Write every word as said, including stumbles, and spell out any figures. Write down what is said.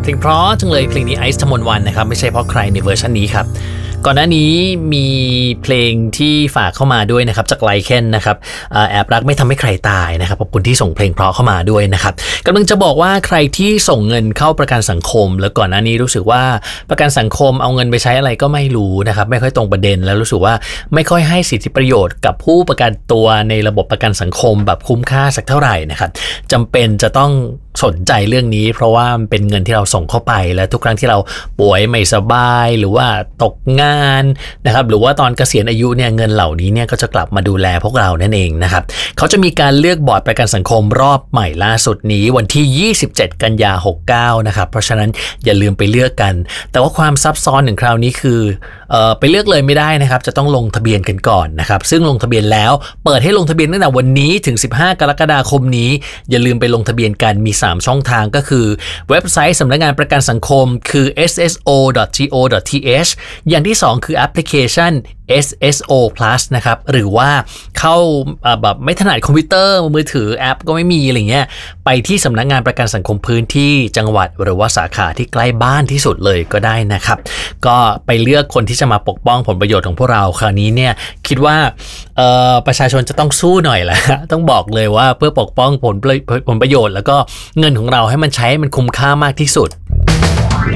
เพลงเพราะจังเลยเพลงนี้ไอซ์ธมนต์วันนะครับไม่ใช่เพราะใครในเวอร์ชันนี้ครับก่อนหน้านี้มีเพลงที่ฝากเข้ามาด้วยนะครับจากไลเคนนะครับแอบรักไม่ทำให้ใครตายนะครับขอบคุณที่ส่งเพลงเพราะเข้ามาด้วยนะครับกำลังจะบอกว่าใครที่ส่งเงินเข้าประกันสังคมแล้วก่อนหน้านี้รู้สึกว่าประกันสังคมเอาเงินไปใช้อะไรก็ไม่รู้นะครับไม่ค่อยตรงประเด็นแล้วรู้สึกว่าไม่ค่อยให้สิทธิประโยชน์กับผู้ประกันตัวในระบบประกันสังคมแบบคุ้มค่าสักเท่าไหร่นะครับจำเป็นจะต้องสนใจเรื่องนี้เพราะว่ามันเป็นเงินที่เราส่งเข้าไปและทุกครั้งที่เราป่วยไม่สบายหรือว่าตกงานนะครับหรือว่าตอนเกษียณอายุเนี่ยเงินเหล่านี้เนี่ยก็จะกลับมาดูแลพวกเรานั่นเองนะครับเขาจะมีการเลือกบอร์ดประกันสังคมรอบใหม่ล่าสุดนี้วันที่ยี่สิบเจ็ดกันยายนหกเก้านะครับเพราะฉะนั้นอย่าลืมไปเลือกกันแต่ว่าความซับซ้อนของคราวนี้คือเอ่อไปเลือกเลยไม่ได้นะครับจะต้องลงทะเบียนกันก่อนนะครับซึ่งลงทะเบียนแล้วเปิดให้ลงทะเบียนตั้งแต่วันนี้ถึงสิบห้ากรกฎาคมนี้อย่าลืมไปลงทะเบียนกันมีสามช่องทางก็คือเว็บไซต์สำนักงานประกันสังคมคือ เอส เอส โอ ดอท ที โอ ดอท ที เอช อย่างที่สองคือแอปพลิเคชัน เอส เอส โอ Plus นะครับหรือว่าเข้าแบบไม่ถนัดคอมพิวเตอร์มือถือแอปก็ไม่มีอะไรเงี้ยไปที่สำนักงานประกันสังคมพื้นที่จังหวัดหรือว่าสาขาที่ใกล้บ้านที่สุดเลยก็ได้นะครับก็ไปเลือกคนที่จะมาปกป้องผลประโยชน์ของพวกเราคราวนี้เนี่ยคิดว่าประชาชนจะต้องสู้หน่อยแหละต้องบอกเลยว่าเพื่อปกป้องผลผลประโยชน์แล้วก็เงินของเราให้มันใช้มันคุ้มค่ามากที่สุด